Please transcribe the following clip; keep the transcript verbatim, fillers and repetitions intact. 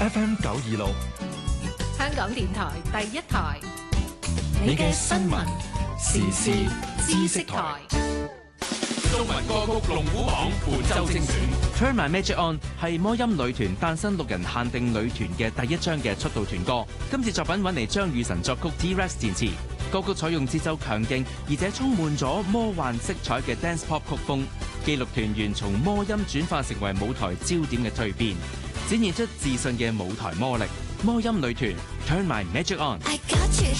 F M 九二六， 香港電台第一台， 你嘅新聞時事知識台。 中文歌曲龍虎榜本周精選。 Turn My Magic On 係魔音女團誕生六人限定女團嘅第一張嘅出道團歌。今次作品揾嚟張雨晨作曲 T-Rex 填詞，歌曲採用節奏強勁而且充滿咗魔幻色彩嘅 Dance Pop 曲風，記錄團員從魔音轉化成為舞台焦點嘅蛻變，展現出自信嘅舞台魔力。魔音女團 Turn My Magic On。